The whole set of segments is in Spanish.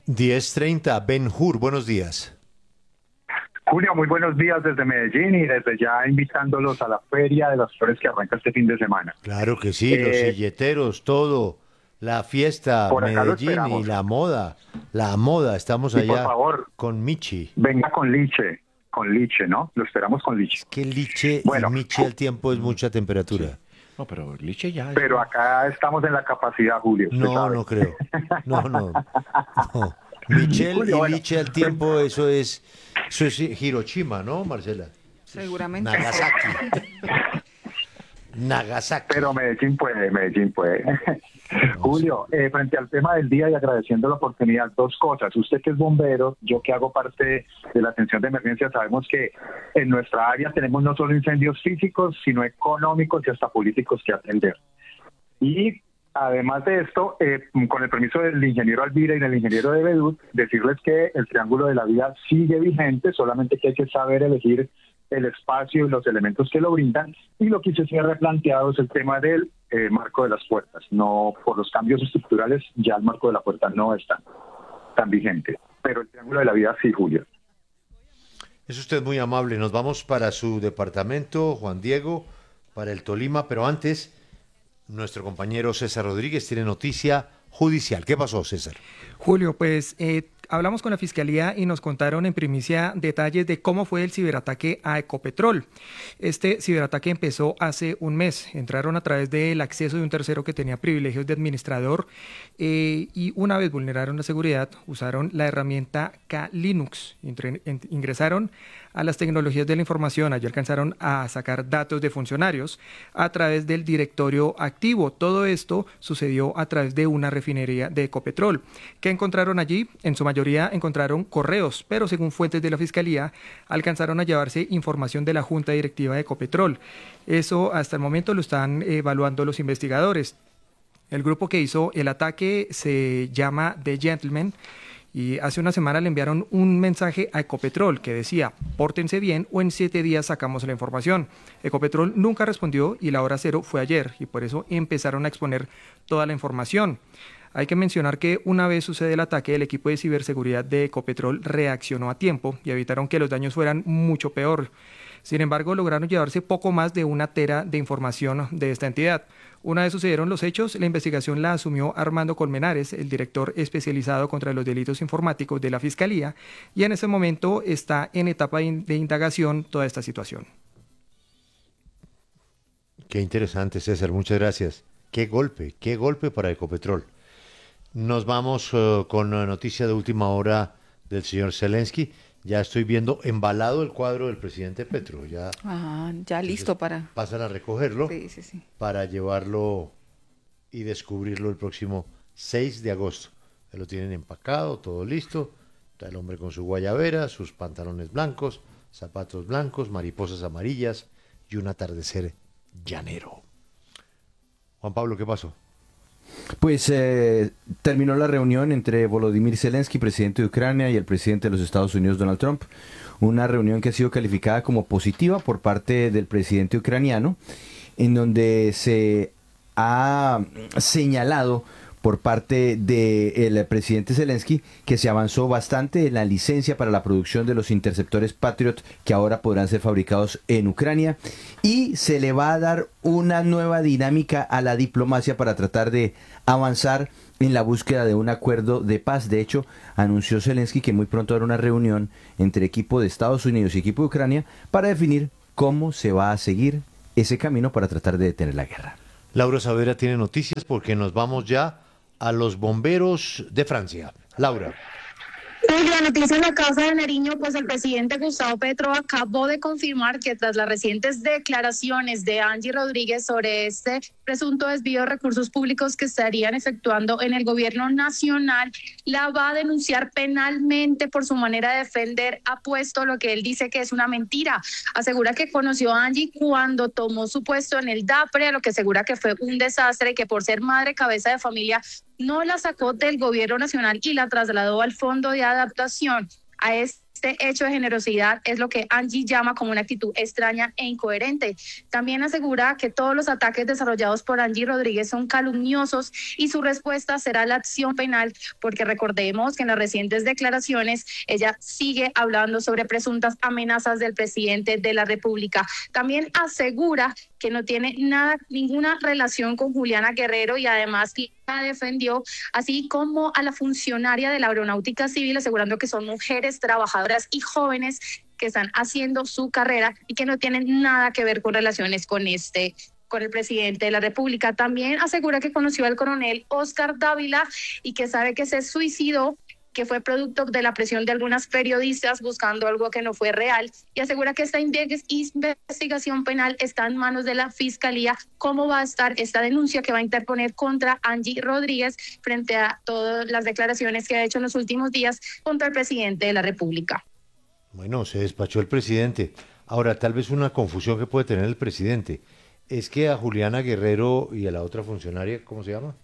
10:30, Ben-Hur, buenos días. Julio, muy buenos días desde Medellín y desde ya invitándolos a la Feria de las Flores que arranca este fin de semana. Claro que sí, los Eh, silleteros, todo, la fiesta, por acá lo Medellín y esperamos. la moda, estamos Y por allá favor, con Michi. venga con liche, ¿no? Lo esperamos con liche. Es que Liche y Bueno, Michi al tiempo es mucha Sí. temperatura. No, pero Liche ya es... pero acá estamos en la capacidad, Julio, usted No, sabe. no creo. No, no, no. Michel Julio, y bueno, Liche al tiempo, eso es Hiroshima, ¿no, Marcela? Eso es Seguramente. Nagasaki. Nagasaki. pero Medellín puede, Medellín puede. No, sí. Julio, frente al tema del día y agradeciendo la oportunidad, dos cosas. Usted que es bombero, yo que hago parte de la atención de emergencia, sabemos que en nuestra área tenemos no solo incendios físicos, sino económicos y hasta políticos que atender. Y además de esto, con el permiso del ingeniero Alvira y del ingeniero de Bedut, decirles que el Triángulo de la Vida sigue vigente, solamente que hay que saber elegir el espacio y los elementos que lo brindan, y lo que se ha replanteado es el tema del marco de las puertas. No, por los cambios estructurales, ya el marco de la puerta no es tan vigente, pero el Triángulo de la Vida sí, Julio. Es usted muy amable. Nos vamos para su departamento, Juan Diego, para el Tolima, pero antes, nuestro compañero César Rodríguez tiene noticia judicial. ¿Qué pasó, César? Julio, pues hablamos con la Fiscalía y nos contaron en primicia detalles de cómo fue el ciberataque a Ecopetrol. Este ciberataque empezó hace un mes. Entraron a través del acceso de un tercero que tenía privilegios de administrador y una vez vulneraron la seguridad, usaron la herramienta K-Linux. Ingresaron a las tecnologías de la información. Allí alcanzaron a sacar datos de funcionarios a través del directorio activo. Todo esto sucedió a través de una refinería de Ecopetrol. ¿Qué encontraron allí? En su mayoría encontraron correos, pero según fuentes de la Fiscalía, alcanzaron a llevarse información de la Junta Directiva de Ecopetrol. Eso hasta el momento lo están evaluando los investigadores. El grupo que hizo el ataque se llama The Gentleman y hace una semana le enviaron un mensaje a Ecopetrol que decía: pórtense bien o en 7 días sacamos la información. Ecopetrol nunca respondió y la hora cero fue ayer y por eso empezaron a exponer toda la información. Hay que mencionar que una vez sucede el ataque, el equipo de ciberseguridad de Ecopetrol reaccionó a tiempo y evitaron que los daños fueran mucho peor. Sin embargo, lograron llevarse poco más de 1 tera de información de esta entidad. Una vez sucedieron los hechos, la investigación la asumió Armando Colmenares, el director especializado contra los delitos informáticos de la Fiscalía, y en ese momento está en etapa de indagación toda esta situación. Qué interesante, César. Muchas gracias. Qué golpe para Ecopetrol. Nos vamos con noticia de última hora del señor Zelensky. Ya estoy viendo embalado el cuadro del presidente Petro. Ya, Ya listo para... pasan a recogerlo Sí. para llevarlo y descubrirlo el próximo 6 de agosto. Ya lo tienen empacado, todo listo. Está el hombre con su guayabera, sus pantalones blancos, zapatos blancos, mariposas amarillas y un atardecer llanero. Juan Pablo, ¿qué pasó? Pues terminó la reunión entre Volodymyr Zelensky, presidente de Ucrania, y el presidente de los Estados Unidos, Donald Trump. Una reunión que ha sido calificada como positiva por parte del presidente ucraniano, en donde se ha señalado por parte del presidente Zelensky que se avanzó bastante en la licencia para la producción de los interceptores Patriot que ahora podrán ser fabricados en Ucrania, y se le va a dar una nueva dinámica a la diplomacia para tratar de avanzar en la búsqueda de un acuerdo de paz. De hecho, anunció Zelensky que muy pronto habrá una reunión entre equipo de Estados Unidos y equipo de Ucrania para definir cómo se va a seguir ese camino para tratar de detener la guerra. Laura Saavedra tiene noticias porque nos vamos ya a los bomberos de Francia. Laura. Y la noticia en la Casa de Nariño, pues el presidente Gustavo Petro acabó de confirmar que tras las recientes declaraciones de Angie Rodríguez sobre este presunto desvío de recursos públicos que estarían efectuando en el gobierno nacional, la va a denunciar penalmente por su manera de defender, ha puesto lo que él dice que es una mentira. Asegura que conoció a Angie cuando tomó su puesto en el DAPRE, a lo que asegura que fue un desastre y que por ser madre cabeza de familia no la sacó del gobierno nacional y la trasladó al Fondo de Adaptación. A este este hecho de generosidad es lo que Angie llama como una actitud extraña e incoherente. También asegura que todos los ataques desarrollados por Angie Rodríguez son calumniosos y su respuesta será la acción penal, porque recordemos que en las recientes declaraciones ella sigue hablando sobre presuntas amenazas del presidente de la República. También asegura que no tiene ninguna relación con Juliana Guerrero y además la defendió, así como a la funcionaria de la Aeronáutica Civil, asegurando que son mujeres trabajadoras y jóvenes que están haciendo su carrera y que no tienen nada que ver con relaciones con el presidente de la República. También asegura que conoció al coronel Oscar Dávila y que sabe que se suicidó, que fue producto de la presión de algunas periodistas buscando algo que no fue real, y asegura que esta investigación penal está en manos de la Fiscalía. ¿Cómo va a estar esta denuncia que va a interponer contra Angie Rodríguez frente a todas las declaraciones que ha hecho en los últimos días contra el presidente de la República? Bueno, se despachó el presidente. Ahora, tal vez una confusión que puede tener el presidente es que a Juliana Guerrero y a la otra funcionaria, ¿cómo se llama?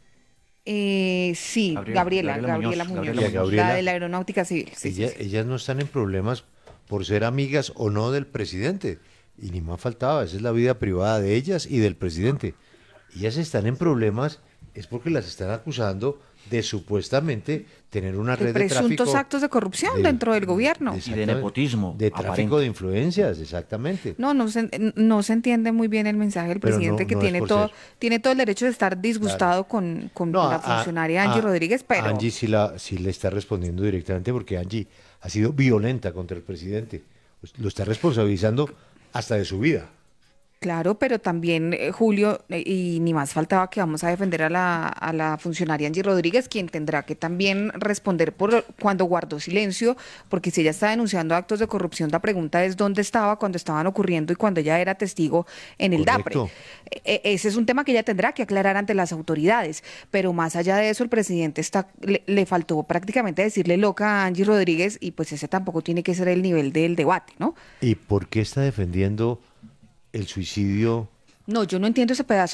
Sí, Gabriela Muñoz, la de la Aeronáutica Civil. Sí, Ellas no están en problemas por ser amigas o no del presidente, y ni más faltaba, esa es la vida privada de ellas y del presidente. Ellas están en problemas es porque las están acusando de supuestamente tener una red de presuntos tráfico, actos de corrupción dentro del gobierno. Y de nepotismo. de tráfico aparente. de influencias, exactamente. No se entiende muy bien el mensaje del Pero presidente, no que es tiene por todo, ser. tiene todo el derecho de estar disgustado con No, la funcionaria Angie Rodríguez, pero Angie sí le está respondiendo directamente, porque Angie ha sido violenta contra el presidente. Lo está responsabilizando hasta de su vida. claro, pero también Julio, y ni más faltaba que vamos a defender a la funcionaria Angie Rodríguez, quien tendrá que también responder por cuando guardó silencio, porque si ella está denunciando actos de corrupción, la pregunta es dónde estaba cuando estaban ocurriendo y cuando ella era testigo en el Correcto. DAPRE. Ese es un tema que ella tendrá que aclarar ante las autoridades, pero más allá de eso, el presidente le faltó prácticamente decirle loca a Angie Rodríguez, y pues ese tampoco tiene que ser el nivel del debate, ¿no? ¿Y por qué está defendiendo el suicidio? No, yo no entiendo ese pedazo,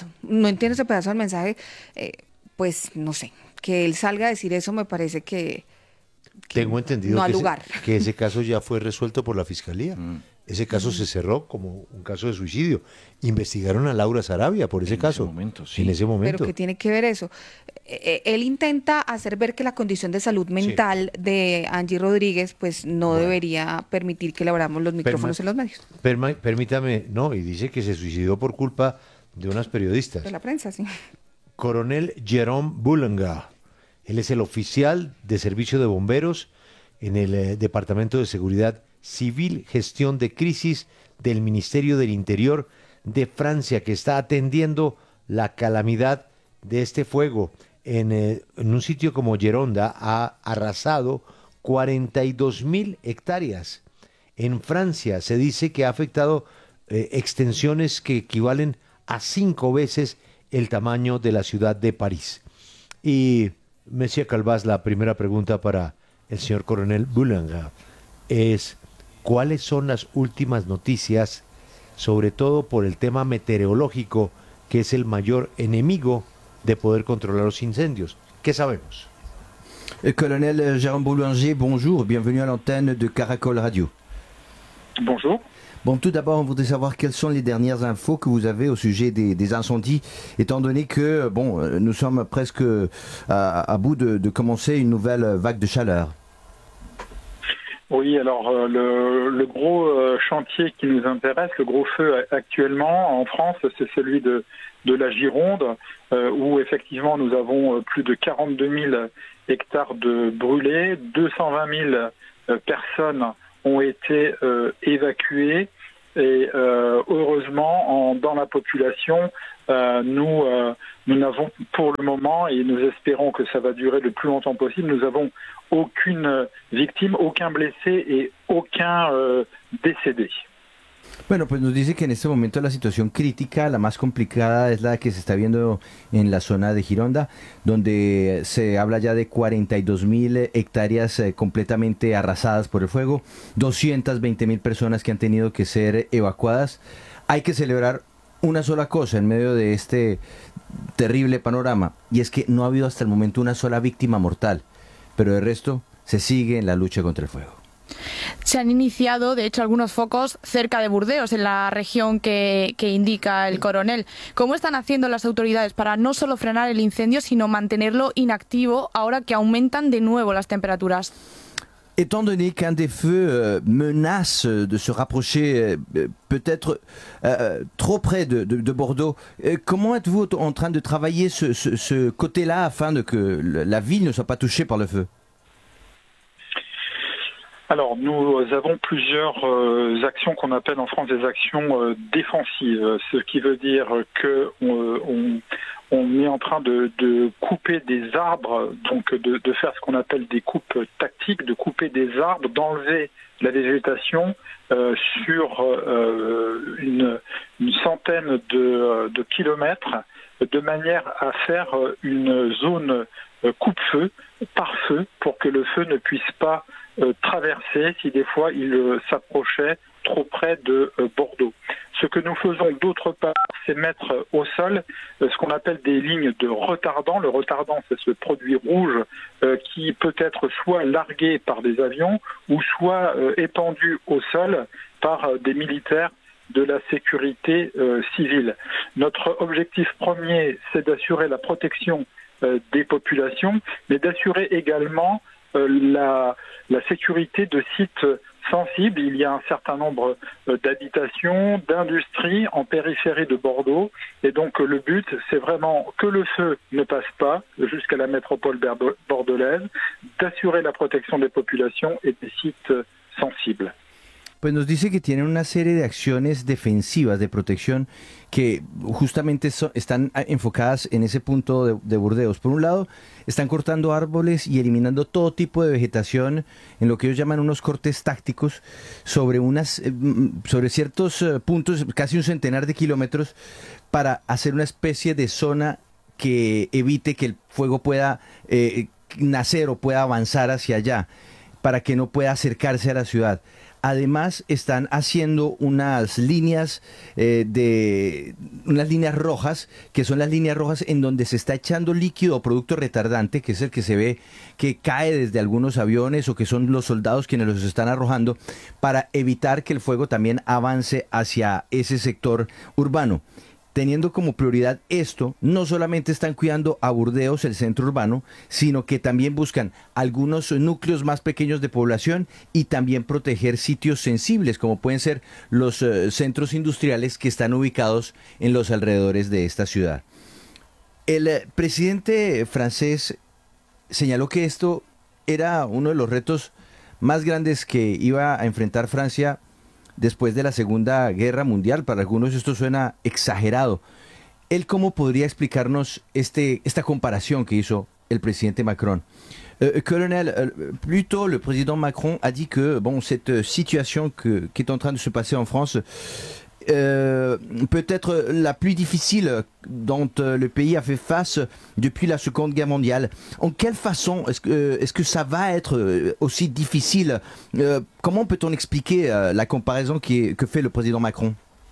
del mensaje, pues no sé, que él salga a decir eso me parece que Tengo entendido no ha que lugar. que ese caso ya fue resuelto por la Fiscalía. Ese caso se cerró como un caso de suicidio. Investigaron a Laura Sarabia por ese En ese caso. momento, sí. En ese momento. Pero ¿qué tiene que ver eso? Él intenta hacer ver que la condición de salud mental de Angie Rodríguez pues no debería permitir que le abramos los micrófonos en los medios. Permítame, no, y dice que se suicidó por culpa de unas periodistas. De la prensa, sí. Coronel Jerome Boulanga. Él es el oficial de servicio de bomberos en el Departamento de Seguridad Civil, Gestión de Crisis del Ministerio del Interior de Francia, que está atendiendo la calamidad de este fuego. En un sitio como Gironda ha arrasado 42.000 hectáreas. En Francia se dice que ha afectado extensiones que equivalen a 5 veces el tamaño de la ciudad de París. Y, Monsieur Calvás, la primera pregunta para el señor coronel Boulanga es: ¿cuáles son las últimas noticias, sobre todo por el tema meteorológico, que es el mayor enemigo de poder controlar los incendios? ¿Qué sabemos? Colonel Jérôme Boulanger, bonjour, bienvenue à l'antenne de Caracol Radio. Bonjour. Bon, tout d'abord, on voudrait savoir quelles sont les dernières infos que vous avez au sujet des incendies, étant donné que, bon, nous sommes presque à bout de commencer une nouvelle vague de chaleur. Oui, alors le gros chantier qui nous intéresse, le gros feu actuellement en France, c'est celui de la Gironde, où effectivement nous avons plus de 42 000 hectares de brûlés, 220 000 personnes ont été évacuées, et heureusement dans la population, nous n'avons pour le moment, et nous espérons que ça va durer le plus longtemps possible, nous avons aucune victime, aucun blessé et aucun décédé. Bueno, pues nos dice que en este momento la situación crítica, la más complicada, es la que se está viendo en la zona de Gironda, donde se habla ya de 42.000 hectáreas completamente arrasadas por el fuego, 220.000 personas que han tenido que ser evacuadas. Hay que celebrar una sola cosa en medio de este terrible panorama, y es que no ha habido hasta el momento una sola víctima mortal, pero de resto se sigue en la lucha contra el fuego. se han iniciado, de hecho, algunos focos cerca de Burdeos, en la región que indica el coronel. ¿Cómo están haciendo las autoridades para no solo frenar el incendio, sino mantenerlo inactivo ahora que aumentan de nuevo las temperaturas? Étant donné qu'un des feux menace de se rapprocher peut-être trop près de Bordeaux, comment êtes-vous en train de travailler ce côté-là afin que la ville ne soit pas touchée par le feu? Alors, nous avons plusieurs actions qu'on appelle en France des actions défensives, ce qui veut dire que on est en train de couper des arbres, donc de faire ce qu'on appelle des coupes tactiques, de couper des arbres, d'enlever la végétation sur une centaine de kilomètres, de manière à faire une zone coupe-feu par feu pour que le feu ne puisse pas traverser si des fois il s'approchait trop près de Bordeaux. Ce que nous faisons d'autre part, c'est mettre au sol ce qu'on appelle des lignes de retardant. Le retardant, c'est ce produit rouge qui peut être soit largué par des avions ou soit épandu au sol par des militaires de la sécurité civile. Notre objectif premier, c'est d'assurer la protection des populations, mais d'assurer également la sécurité de sites sensibles. Il y a un certain nombre d'habitations, d'industries en périphérie de Bordeaux. Et donc le but, c'est vraiment que le feu ne passe pas jusqu'à la métropole bordelaise, d'assurer la protection des populations et des sites sensibles. Pues nos dice que tienen una serie de acciones defensivas de protección que justamente están enfocadas en ese punto de Burdeos. Por un lado, están cortando árboles y eliminando todo tipo de vegetación en lo que ellos llaman unos cortes tácticos sobre ciertos puntos, casi un centenar de kilómetros, para hacer una especie de zona que evite que el fuego pueda nacer o pueda avanzar hacia allá, para que no pueda acercarse a la ciudad. Además, están haciendo unas líneas rojas, que son las líneas rojas en donde se está echando líquido o producto retardante, que es el que se ve que cae desde algunos aviones o que son los soldados quienes los están arrojando, para evitar que el fuego también avance hacia ese sector urbano. Teniendo como prioridad esto, no solamente están cuidando a Burdeos, el centro urbano, sino que también buscan algunos núcleos más pequeños de población y también proteger sitios sensibles, como pueden ser los centros industriales que están ubicados en los alrededores de esta ciudad. El presidente francés señaló que esto era uno de los retos más grandes que iba a enfrentar Francia después de la Segunda Guerra Mundial. Para algunos esto suena exagerado. ¿Él cómo podría explicarnos esta comparación que hizo el presidente Macron? Colonel, plus tôt, le président Macron a dit que cette situation qui est en train de se passer en France peut être la plus difficile dont le pays a fait face depuis la Seconde Guerre mondiale. En quelle façon est-ce que ça va être aussi difficile? Comment peut-on expliquer la comparaison que fait le président Macron?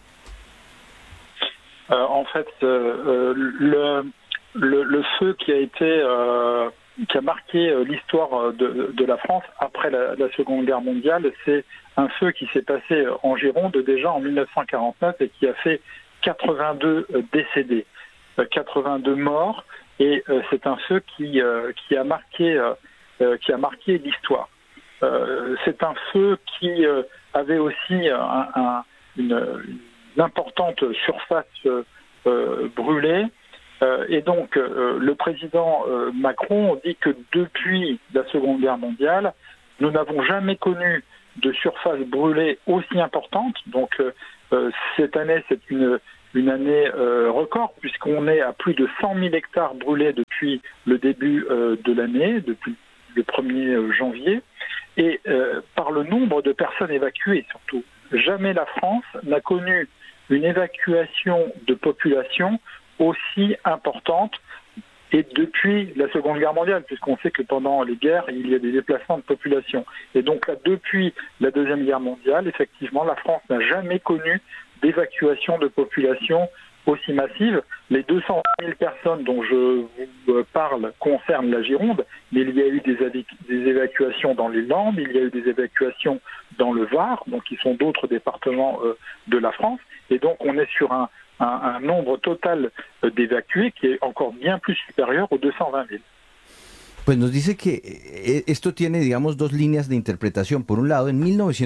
En fait, le feu qui a marqué l'histoire de la France après la Seconde Guerre mondiale, c'est un feu qui s'est passé en Gironde déjà en 1949 et qui a fait 82 décédés, 82 morts, et c'est un feu qui a marqué l'histoire. C'est un feu qui avait aussi une importante surface brûlée. Et donc, le président Macron dit que depuis la Seconde Guerre mondiale, nous n'avons jamais connu de surface brûlée aussi importante. Donc, cette année, c'est une année record, puisqu'on est à plus de 100 000 hectares brûlés depuis le début de l'année, depuis le 1er janvier, et par le nombre de personnes évacuées surtout. Jamais la France n'a connu une évacuation de population aussi importante, et depuis la Seconde Guerre mondiale, puisqu'on sait que pendant les guerres, il y a des déplacements de population. Et donc là, depuis la Deuxième Guerre mondiale, effectivement, la France n'a jamais connu d'évacuation de population aussi massive. Les 220 000 personnes dont je vous parle concernent la Gironde, mais il y a eu des évacuations dans les Landes, il y a eu des évacuations dans le Var, donc qui sont d'autres départements de la France, et donc on est sur un nombre total d'évacués qui est encore bien plus supérieur aux 220 000. Pues nos dice que esto tiene, digamos, dos líneas de interpretación. Por un lado, en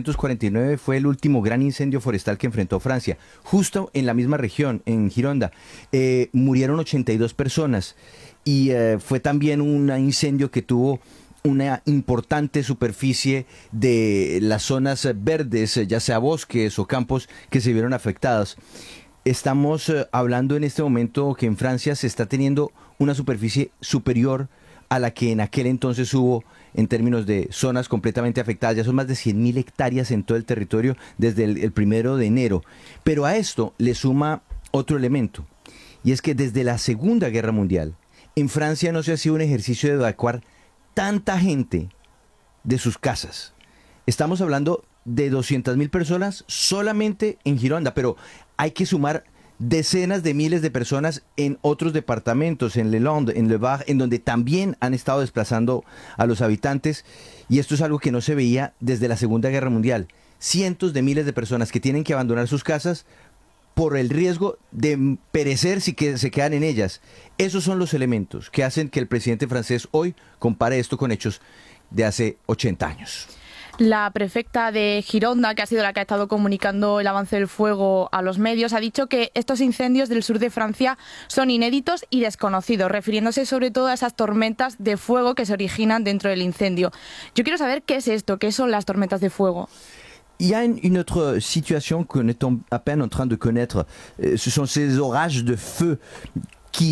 1949 fue el último gran incendio forestal que enfrentó Francia. Justo en la misma región, en Gironda, murieron 82 personas. Y fue también un incendio que tuvo una importante superficie de las zonas verdes, ya sea bosques o campos, que se vieron afectadas. Estamos hablando en este momento que en Francia se está teniendo una superficie superior a la que en aquel entonces hubo en términos de zonas completamente afectadas. Ya son más de 100.000 hectáreas en todo el territorio desde el 1 de enero. Pero a esto le suma otro elemento, y es que desde la Segunda Guerra Mundial, en Francia no se ha sido un ejercicio de evacuar tanta gente de sus casas. Estamos hablando de 200.000 personas solamente en Gironda, pero hay que sumar decenas de miles de personas en otros departamentos, en Le Landes, en Le Var, en donde también han estado desplazando a los habitantes, y esto es algo que no se veía desde la Segunda Guerra Mundial. Cientos de miles de personas que tienen que abandonar sus casas por el riesgo de perecer si que se quedan en ellas. Esos son los elementos que hacen que el presidente francés hoy compare esto con hechos de hace 80 años. La prefecta de Gironda, que ha sido la que ha estado comunicando el avance del fuego a los medios, ha dicho que estos incendios del sur de Francia son inéditos y desconocidos, refiriéndose sobre todo a esas tormentas de fuego que se originan dentro del incendio. Yo quiero saber qué es esto, qué son las tormentas de fuego. Il y a une autre situation que nous sommes à peine en train de connaître. Ce sont ces orages de feu qui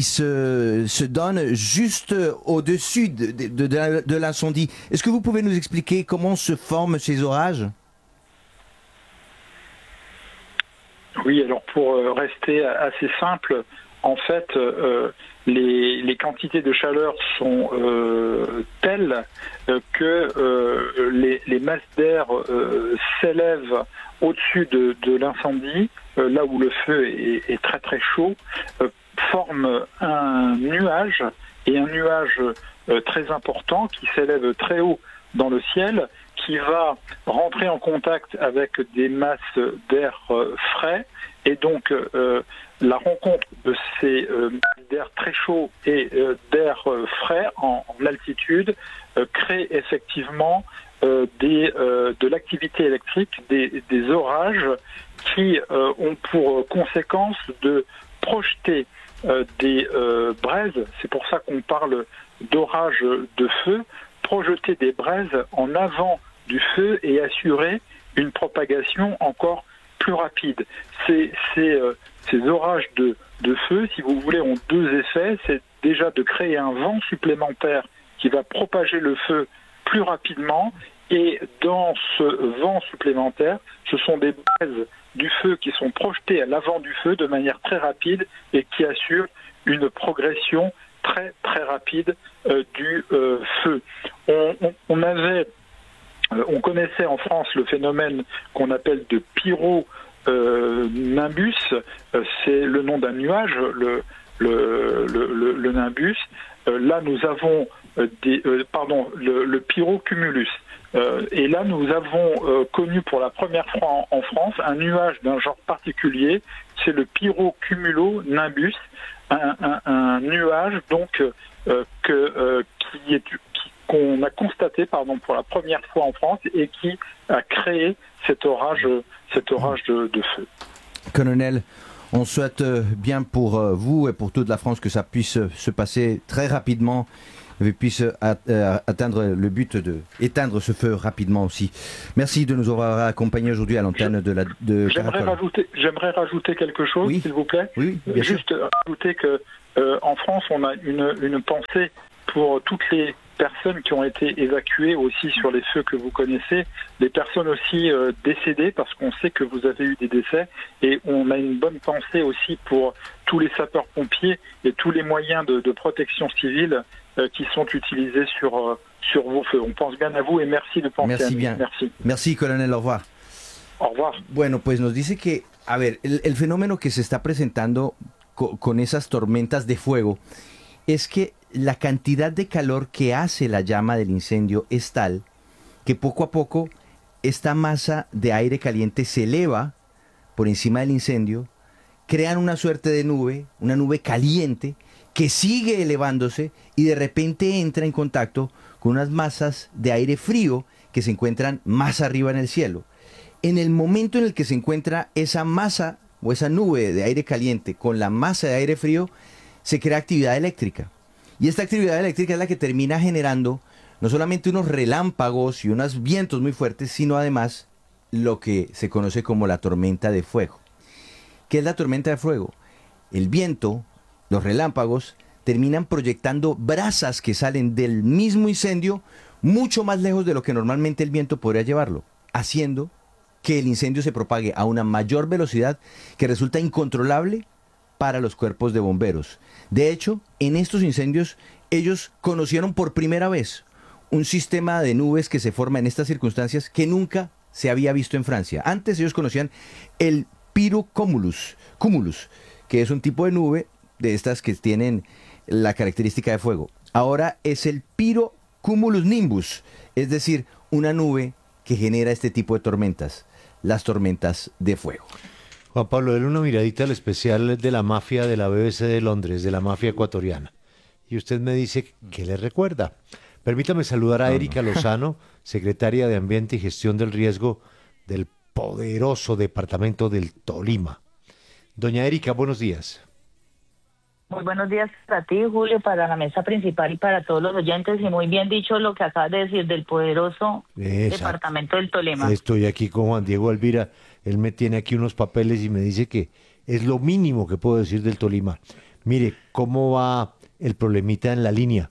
se donne juste au-dessus de l'incendie. Est-ce que vous pouvez nous expliquer comment se forment ces orages ? Oui, alors pour rester assez simple, en fait, les quantités de chaleur sont telles que les masses d'air s'élèvent au-dessus de l'incendie, là où le feu est très très chaud, forme un nuage, et un nuage très important qui s'élève très haut dans le ciel, qui va rentrer en contact avec des masses d'air frais, et donc la rencontre de ces masses d'air très chaud et d'air frais en altitude crée effectivement de l'activité électrique, des orages qui ont pour conséquence de projeter des braises, c'est pour ça qu'on parle d'orage de feu, projeter des braises en avant du feu et assurer une propagation encore plus rapide. Ces orages de feu, si vous voulez, ont deux effets. C'est déjà de créer un vent supplémentaire qui va propager le feu plus rapidement, et dans ce vent supplémentaire, ce sont des braises du feu qui sont projetées à l'avant du feu de manière très rapide et qui assurent une progression très très rapide du feu. On connaissait en France le phénomène qu'on appelle de pyronimbus, c'est le nom d'un nuage, le nimbus. Là nous avons le pyrocumulus. Et là, nous avons connu pour la première fois en France un nuage d'un genre particulier, c'est le pyrocumulonimbus, un nuage donc qu'on a constaté pour la première fois en France et qui a créé cet orage de feu. Colonel, on souhaite bien pour vous et pour toute la France que ça puisse se passer très rapidement, puisse atteindre le but d'éteindre ce feu rapidement aussi. Merci de nous avoir accompagnés aujourd'hui à l'antenne de J'aimerais rajouter quelque chose, oui, s'il vous plaît. Oui, bien Juste sûr. Rajouter que en France, on a une pensée pour toutes les personnes qui ont été évacuées aussi sur les feux que vous connaissez, des personnes aussi décédées, parce qu'on sait que vous avez eu des décès, et on a une bonne pensée aussi pour tous les sapeurs-pompiers et tous les moyens de protection civile qui sont utilisés sur vos feux. On pense bien à vous et merci de penser à nous. Bien. Merci. Merci, colonel. Au revoir. Au revoir. Bueno, pues nos dice que, a ver, el fenómeno que se está presentando con esas tormentas de fuego es que la cantidad de calor que hace la llama del incendio es tal que poco a poco esta masa de aire caliente se eleva por encima del incendio, crean una suerte de nube, una nube caliente que sigue elevándose y de repente entra en contacto con unas masas de aire frío que se encuentran más arriba en el cielo. En el momento en el que se encuentra esa masa o esa nube de aire caliente con la masa de aire frío, se crea actividad eléctrica. Y esta actividad eléctrica es la que termina generando no solamente unos relámpagos y unos vientos muy fuertes, sino además lo que se conoce como la tormenta de fuego. ¿Qué es la tormenta de fuego? El viento, los relámpagos, terminan proyectando brasas que salen del mismo incendio mucho más lejos de lo que normalmente el viento podría llevarlo, haciendo que el incendio se propague a una mayor velocidad que resulta incontrolable para los cuerpos de bomberos. De hecho, en estos incendios, ellos conocieron por primera vez un sistema de nubes que se forma en estas circunstancias que nunca se había visto en Francia. Antes ellos conocían el pirocumulus, que es un tipo de nube de estas que tienen la característica de fuego. Ahora es el pirocumulus nimbus, es decir, una nube que genera este tipo de tormentas, las tormentas de fuego. Juan Pablo, déle una miradita al especial de la mafia de la BBC de Londres, de la mafia ecuatoriana. Y usted me dice qué le recuerda. Permítame saludar a Erika Lozano, secretaria de Ambiente y Gestión del Riesgo del poderoso departamento del Tolima. Doña Erika, buenos días. Muy buenos días para ti, Julio, para la mesa principal y para todos los oyentes. Y muy bien dicho lo que acabas de decir del poderoso departamento del Tolima. Estoy aquí con Juan Diego Alvira. Él me tiene aquí unos papeles y me dice que es lo mínimo que puedo decir del Tolima. Mire, ¿cómo va el problemita en la línea,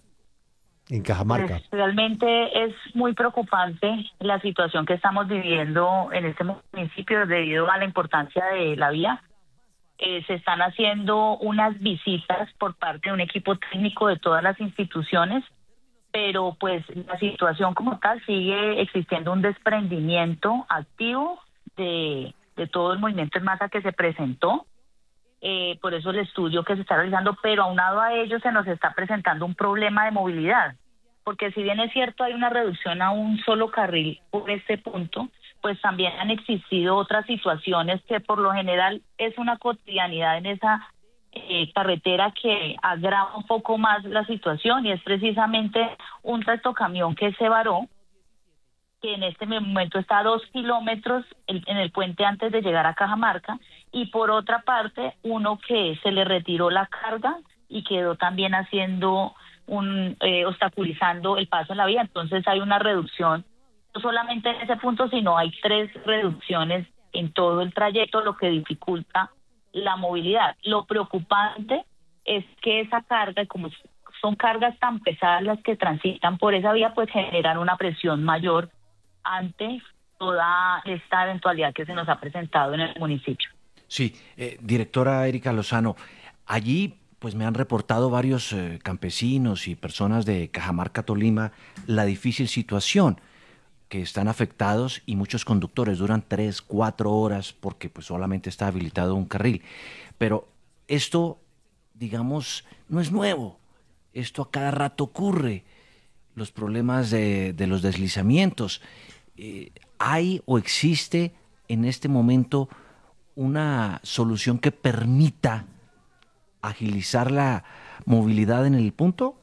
en Cajamarca? Pues realmente es muy preocupante la situación que estamos viviendo en este municipio debido a la importancia de la vía. Se están haciendo unas visitas por parte de un equipo técnico de todas las instituciones, pero pues la situación como tal sigue existiendo un desprendimiento activo de todo el movimiento en masa que se presentó. Por eso el estudio que se está realizando, pero aunado a ello se nos está presentando un problema de movilidad, porque si bien es cierto hay una reducción a un solo carril por este punto, pues también han existido otras situaciones que por lo general es una cotidianidad en esa carretera que agrava un poco más la situación, y es precisamente un tractocamión que se varó, que en este momento está a 2 kilómetros en el puente antes de llegar a Cajamarca, y por otra parte uno que se le retiró la carga y quedó también haciendo obstaculizando el paso en la vía. Entonces hay una reducción no solamente en ese punto, sino hay 3 reducciones en todo el trayecto, lo que dificulta la movilidad. Lo preocupante es que esa carga, como son cargas tan pesadas las que transitan por esa vía, pues generan una presión mayor ante toda esta eventualidad que se nos ha presentado en el municipio. Sí, directora Erika Lozano, allí pues me han reportado varios campesinos y personas de Cajamarca, Tolima, la difícil situación, que están afectados y muchos conductores duran 3, 4 horas porque pues solamente está habilitado un carril. Pero esto, digamos, no es nuevo. Esto a cada rato ocurre. Los problemas de los deslizamientos. ¿Hay o existe en este momento una solución que permita agilizar la movilidad en el punto?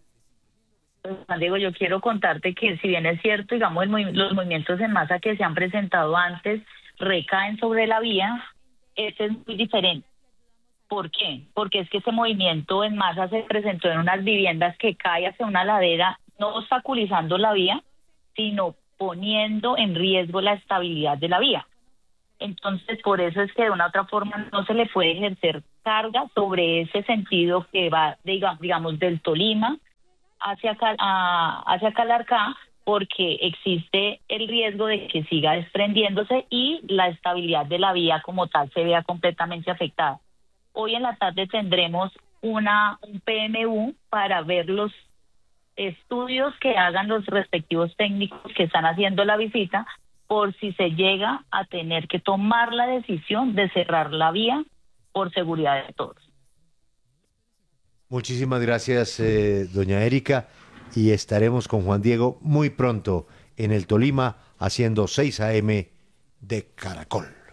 Juan Diego, yo quiero contarte que si bien es cierto, digamos, los movimientos en masa que se han presentado antes recaen sobre la vía, este es muy diferente. ¿Por qué? Porque es que ese movimiento en masa se presentó en unas viviendas que cae hacia una ladera, no obstaculizando la vía, sino poniendo en riesgo la estabilidad de la vía. Entonces, por eso es que de una u otra forma no se le puede ejercer carga sobre ese sentido que va, digamos, del Tolima hacia Calarcá, porque existe el riesgo de que siga desprendiéndose y la estabilidad de la vía como tal se vea completamente afectada. Hoy en la tarde tendremos un PMU para ver los estudios que hagan los respectivos técnicos que están haciendo la visita, por si se llega a tener que tomar la decisión de cerrar la vía por seguridad de todos. Muchísimas gracias, doña Erika, y estaremos con Juan Diego muy pronto en el Tolima haciendo 6 AM de Caracol.